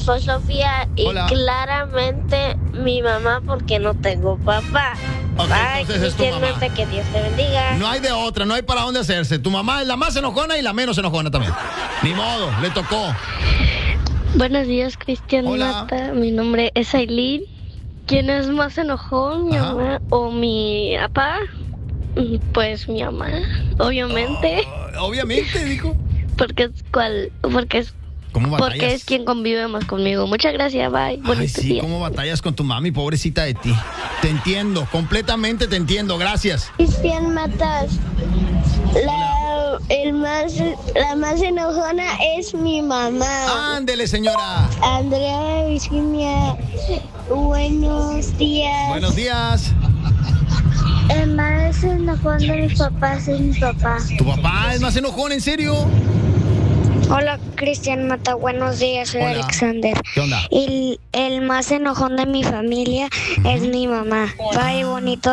soy Sofía y Hola. claramente mi mamá porque no tengo papá. Ok, Bye, entonces es tu Cristian mamá. Mata, que Dios te bendiga. No hay de otra, no hay para dónde hacerse. Tu mamá es la más enojona y la menos enojona también. Ni modo, le tocó. Buenos días, Cristian Hola. Mata. Mi nombre es Aileen. ¿Quién es más enojón, mi Ajá. mamá o mi papá? Pues mi mamá, obviamente, Obviamente, dijo. porque es ¿Cómo batallas? porque es quien convive más conmigo. Muchas gracias, bye. Ay, Bonito sí, día. cómo batallas con tu mami, pobrecita de ti. Te entiendo, completamente te entiendo, gracias. Cristian Matas, la más enojona es mi mamá. Ándele, señora. Andrea Virginia, buenos días. Buenos días. El más enojón de mis papás es mi papá. ¿Tu papá es más enojón, en serio? Hola, Cristian Mata, buenos días, soy Hola. Alexander. ¿Qué onda? El más enojón de mi familia es mi mamá. Bye, bonito